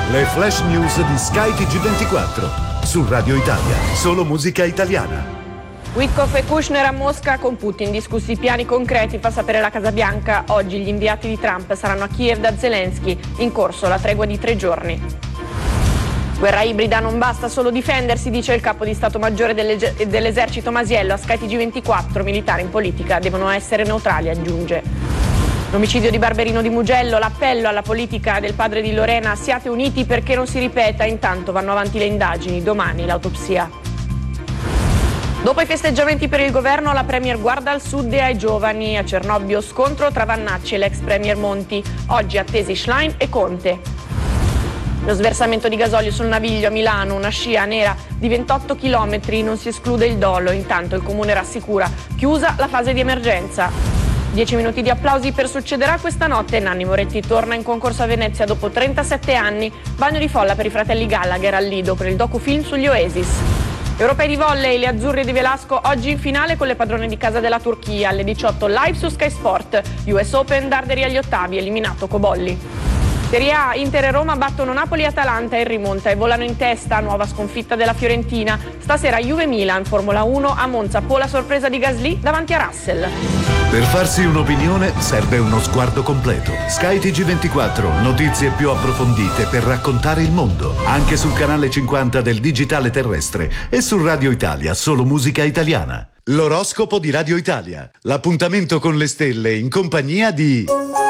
Le flash news di Sky TG24 su Radio Italia, solo musica italiana. Witkoff e Kushner a Mosca con Putin, discussi piani concreti, fa sapere la Casa Bianca. Oggi gli inviati di Trump saranno a Kiev da Zelensky, in corso la tregua di 3 giorni. Guerra ibrida, non basta solo difendersi, dice il capo di Stato Maggiore dell'Esercito Masiello a Sky TG24, militari in politica devono essere neutrali, aggiunge. L'omicidio di Barberino di Mugello, l'appello alla politica del padre di Lorena, siate uniti perché non si ripeta, intanto vanno avanti le indagini, domani l'autopsia. Dopo i festeggiamenti per il governo, la Premier guarda al sud e ai giovani. A Cernobbio scontro tra Vannacci e l'ex Premier Monti, oggi attesi Schlein e Conte. Lo sversamento di gasolio sul Naviglio a Milano, una scia nera di 28 km, non si esclude il dolo, intanto il comune rassicura, chiusa la fase di emergenza. 10 minuti di applausi per Succederà questa notte. Nanni Moretti torna in concorso a Venezia dopo 37 anni, bagno di folla per i fratelli Gallagher al Lido per il docufilm sugli Oasis. Europei di volley, le azzurre di Velasco oggi in finale con le padrone di casa della Turchia, alle 18 live su Sky Sport. US Open, Darderi agli ottavi, eliminato Cobolli. Serie A, Inter e Roma battono Napoli e Atalanta in rimonta e volano in testa, nuova sconfitta della Fiorentina. Stasera Juve-Milan, Formula 1 a Monza, poi la sorpresa di Gasly davanti a Russell. Per farsi un'opinione serve uno sguardo completo. Sky TG24, notizie più approfondite per raccontare il mondo. Anche sul canale 50 del digitale terrestre e su Radio Italia, solo musica italiana. L'oroscopo di Radio Italia. L'appuntamento con le stelle in compagnia di...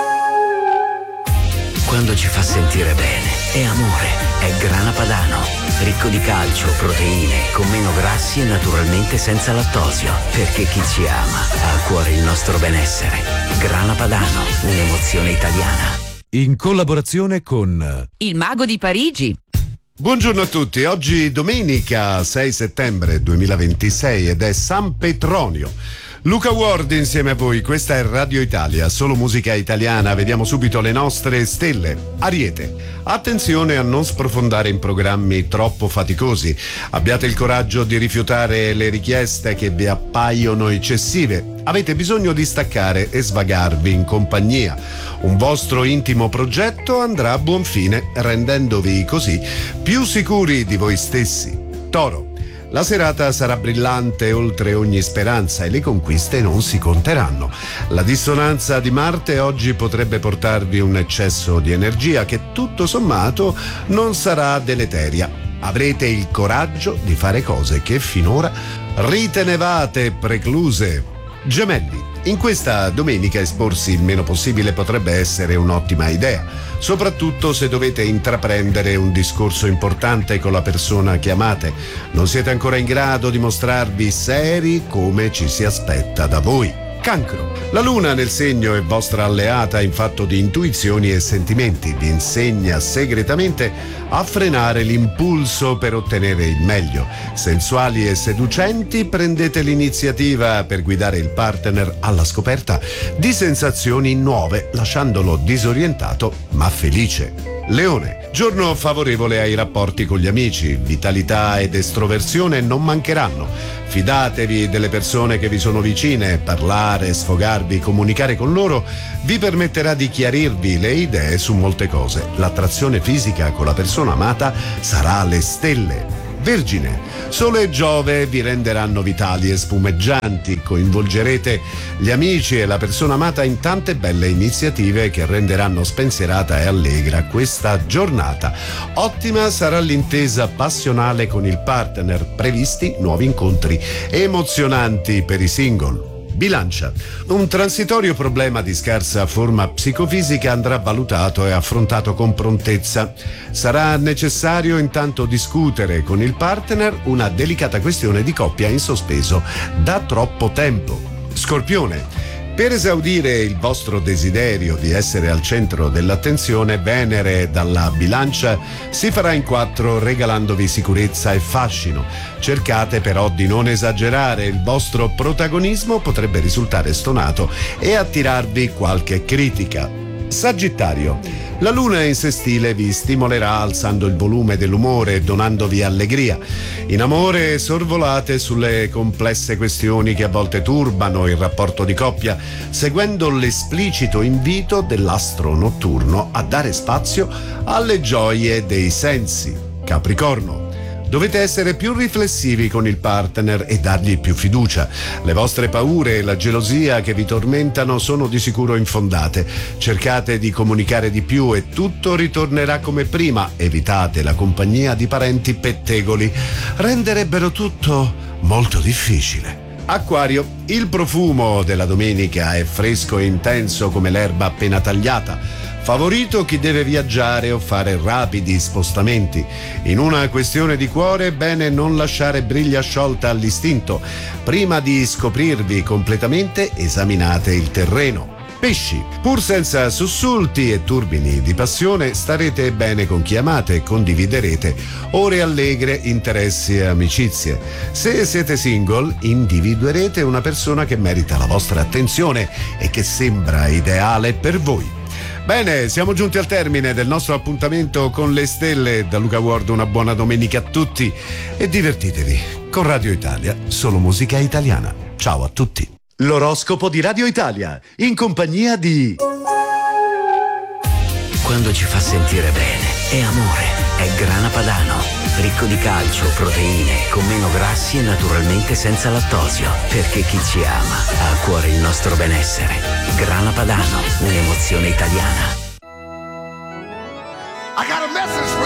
Quando ci fa sentire bene, è amore, è Grana Padano. Ricco di calcio, proteine, con meno grassi e naturalmente senza lattosio. Perché chi ci ama ha a cuore il nostro benessere. Grana Padano, un'emozione italiana. In collaborazione con... Il Mago di Parigi. Buongiorno a tutti, oggi domenica 6 settembre 2026 ed è San Petronio. Luca Ward insieme a voi, questa è Radio Italia, solo musica italiana. Vediamo subito le nostre stelle. Ariete, attenzione a non sprofondare in programmi troppo faticosi. Abbiate il coraggio di rifiutare le richieste che vi appaiono eccessive. Avete bisogno di staccare e svagarvi in compagnia. Un vostro intimo progetto andrà a buon fine, rendendovi così più sicuri di voi stessi. Toro, la serata sarà brillante oltre ogni speranza e le conquiste non si conteranno. La dissonanza di Marte oggi potrebbe portarvi un eccesso di energia che tutto sommato non sarà deleteria. Avrete il coraggio di fare cose che finora ritenevate precluse. Gemelli, in questa domenica esporsi il meno possibile potrebbe essere un'ottima idea, soprattutto se dovete intraprendere un discorso importante con la persona che amate. Non siete ancora in grado di mostrarvi seri come ci si aspetta da voi. Cancro, la luna nel segno è vostra alleata in fatto di intuizioni e sentimenti, vi insegna segretamente a frenare l'impulso per ottenere il meglio. Sensuali e seducenti, prendete l'iniziativa per guidare il partner alla scoperta di sensazioni nuove, lasciandolo disorientato ma felice. Leone, giorno favorevole ai rapporti con gli amici, vitalità ed estroversione non mancheranno. Fidatevi delle persone che vi sono vicine, parlare, sfogarvi, comunicare con loro vi permetterà di chiarirvi le idee su molte cose. L'attrazione fisica con la persona amata sarà alle stelle. Vergine, Sole e Giove vi renderanno vitali e spumeggianti, coinvolgerete gli amici e la persona amata in tante belle iniziative che renderanno spensierata e allegra questa giornata. Ottima sarà l'intesa passionale con il partner, previsti nuovi incontri emozionanti per i single. Bilancia, un transitorio problema di scarsa forma psicofisica andrà valutato e affrontato con prontezza. Sarà necessario intanto discutere con il partner una delicata questione di coppia in sospeso da troppo tempo. Scorpione, per esaudire il vostro desiderio di essere al centro dell'attenzione, Venere dalla Bilancia si farà in 4 regalandovi sicurezza e fascino. Cercate però di non esagerare, il vostro protagonismo potrebbe risultare stonato e attirarvi qualche critica. Sagittario. La luna in sestile vi stimolerà alzando il volume dell'umore e donandovi allegria. In amore sorvolate sulle complesse questioni che a volte turbano il rapporto di coppia, seguendo l'esplicito invito dell'astro notturno a dare spazio alle gioie dei sensi. Capricorno. Dovete essere più riflessivi con il partner e dargli più fiducia. Le vostre paure e la gelosia che vi tormentano sono di sicuro infondate. Cercate di comunicare di più e tutto ritornerà come prima. Evitate la compagnia di parenti pettegoli. Renderebbero tutto molto difficile. Acquario, il profumo della domenica è fresco e intenso come l'erba appena tagliata. Favorito chi deve viaggiare o fare rapidi spostamenti. In una questione di cuore è bene non lasciare briglia sciolta all'istinto. Prima di scoprirvi completamente, esaminate il terreno. Pesci, pur senza sussulti e turbini di passione, starete bene con chi amate e condividerete ore allegre, interessi e amicizie. Se siete single, individuerete una persona che merita la vostra attenzione e che sembra ideale per voi. Bene, siamo giunti al termine del nostro appuntamento con le stelle. Da Luca Ward una buona domenica a tutti e divertitevi con Radio Italia, solo musica italiana. Ciao a tutti. L'oroscopo di Radio Italia, in compagnia di... Quando ci fa sentire bene, è amore, è grana padano, ricco di calcio, proteine, con meno grassi e naturalmente senza lattosio, perché chi ci ama ha a cuore il nostro benessere. Grana padano, un'emozione italiana. I got a message